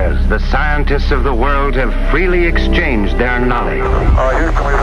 years, the scientists of the world have freely exchanged their knowledge. Houston, we